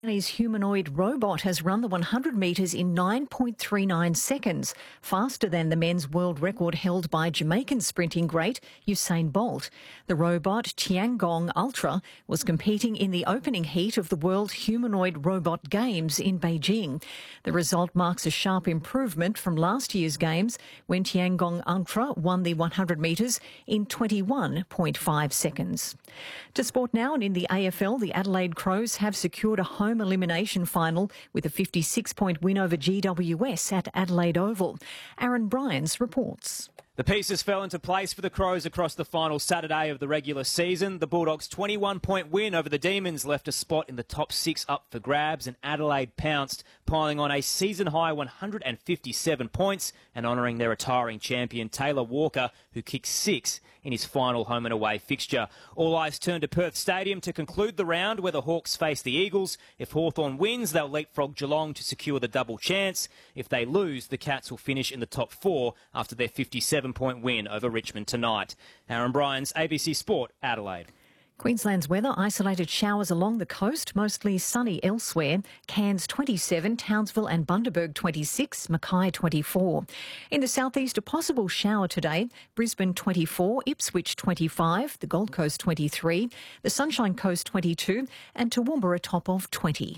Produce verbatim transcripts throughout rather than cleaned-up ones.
His humanoid robot has run the one hundred metres in nine point three nine seconds, faster than the men's world record held by Jamaican sprinting great Usain Bolt. The robot Tiangong Ultra was competing in the opening heat of the World Humanoid Robot Games in Beijing. The result marks a sharp improvement from last year's Games when Tiangong Ultra won the one hundred metres in twenty-one point five seconds. To sport now, and in the A F L, the Adelaide Crows have secured a home elimination final with a fifty-six point win over G W S at Adelaide Oval. Aaron Bryans reports. The pieces fell into place for the Crows across the final Saturday of the regular season. The Bulldogs' twenty-one point win over the Demons left a spot in the top six up for grabs, and Adelaide pounced, piling on a season-high one hundred fifty-seven points and honouring their retiring champion Taylor Walker, who kicked six in his final home and away fixture. All eyes turn to Perth Stadium to conclude the round, where the Hawks face the Eagles. If Hawthorn wins, they'll leapfrog Geelong to secure the double chance. If they lose, the Cats will finish in the top four after their fifty-seven point win over Richmond tonight. Aaron Bryans, A B C Sport, Adelaide. Queensland's weather: isolated showers along the coast, mostly sunny elsewhere. Cairns twenty-seven, Townsville and Bundaberg twenty-six, Mackay twenty-four. In the southeast, a possible shower today. Brisbane twenty-four, Ipswich twenty-five, the Gold Coast twenty-three, the Sunshine Coast twenty-two, and Toowoomba a top of twenty.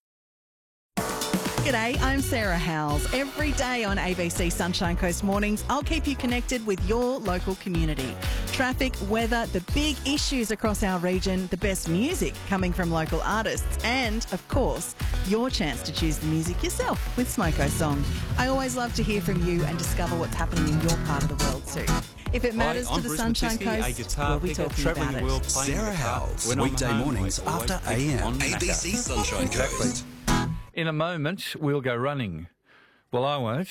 G'day, I'm Sarah Howells. Every day on A B C Sunshine Coast Mornings, I'll keep you connected with your local community. Traffic, weather, the big issues across our region, the best music coming from local artists, and, of course, your chance to choose the music yourself with Smoko Song. I always love to hear from you and discover what's happening in your part of the world too. If it matters Hi, to the Bruce Sunshine Matisky, Coast, a guitar we'll be picker, talking travelling about the world, it. playing Sarah guitar. Howells, When I'm weekday home, mornings I always after pick A M. on A B C Macca. Sunshine Coast. In a moment, we'll go running. Well, I won't.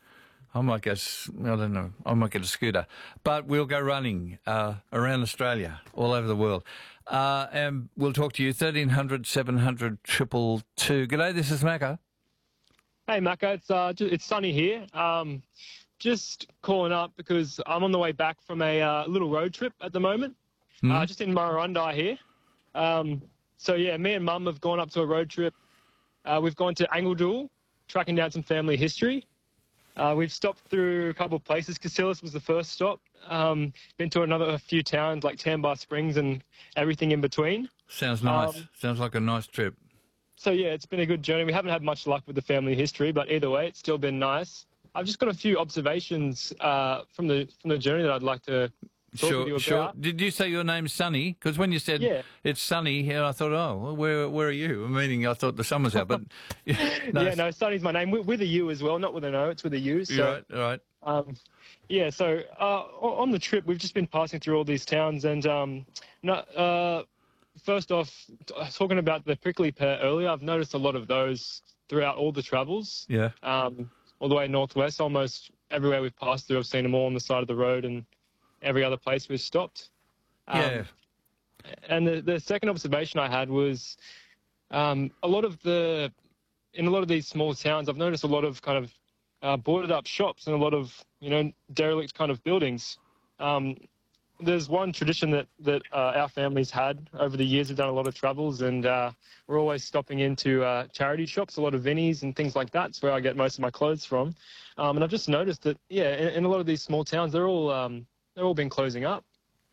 I might go, s- I don't know, I might get a scooter. But we'll go running uh, around Australia, all over the world. Uh, and we'll talk to you, thirteen hundred, seven hundred, two two two. G'day, this is Macca. Hey, Macca, it's, uh, ju- it's sunny here. Um, just calling up because I'm on the way back from a uh, little road trip at the moment, Hmm? uh, just in Murrurundi here. Um, so, yeah, me and Mum have gone up to a road trip. Uh, we've gone to Angledool, tracking down some family history. Uh, we've stopped through a couple of places. Cassillis was the first stop. Um, been to another a few towns like Tambar Springs and everything in between. Sounds nice. Um, Sounds like a nice trip. So, yeah, it's been a good journey. We haven't had much luck with the family history, but either way, it's still been nice. I've just got a few observations uh, from the from the journey that I'd like to talk with you Sure, about. sure. Did you say your name's Sunny? Because when you said Yeah. it's sunny here, I thought, oh, well, where where are you? Meaning I thought the summer's out, but... no, Yeah, no, Sunny's my name, with, with a U as well, not with an O, it's with a U. So, Right, right. um, yeah, so uh, o- on the trip, we've just been passing through all these towns, and um, no, uh, first off, t- talking about the prickly pear earlier, I've noticed a lot of those throughout all the travels. Yeah. Um, all the way northwest, almost everywhere we've passed through, I've seen them all on the side of the road, and every other place we've stopped. Um, Yeah. And the, the second observation I had was um, a lot of the, in a lot of these small towns, I've noticed a lot of kind of uh, boarded up shops and a lot of, you know, derelict kind of buildings. Um, there's one tradition that, that uh, our family's had over the years. We've done a lot of travels, and uh, we're always stopping into uh, charity shops, a lot of Vinnies and things like that. It's where I get most of my clothes from. Um, and I've just noticed that, yeah, in, in a lot of these small towns, they're all um, they're all been closing up.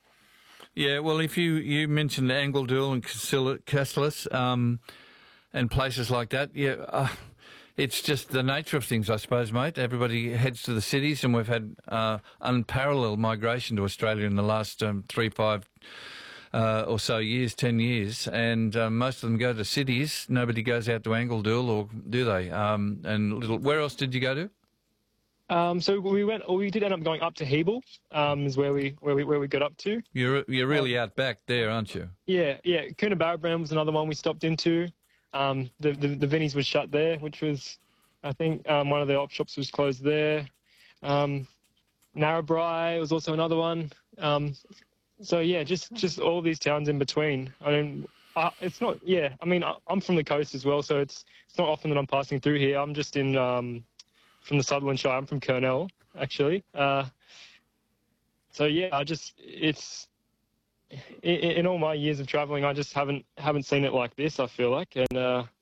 Yeah, well, if you, you mentioned Angledool and Cassil- Cassillis um, and places like that, yeah, uh, it's just the nature of things, I suppose, mate. Everybody heads to the cities, and we've had uh, unparalleled migration to Australia in the last um, three, five uh, or so years, ten years, and um, most of them go to cities. Nobody goes out to Angledool, or do they? Um, and little, where else did you go to? Um, so we went, or we did end up going up to Hebel, um, is where we where we where we got up to. You're you're really out back there, aren't you? Yeah, yeah. Coonabarabran was another one we stopped into. Um, the, the the Vinnies was shut there, which was, I think, um, one of the op shops was closed there. Um, Narrabri was also another one. Um, so yeah, just just all these towns in between. I mean, uh, it's not. Yeah, I mean, I, I'm from the coast as well, so it's it's not often that I'm passing through here. I'm just in um, from the Sutherland Shire. I'm from Kurnell, actually. Uh, so yeah, I just it's. In, in all my years of travelling, I just haven't haven't seen it like this. I feel like, and uh,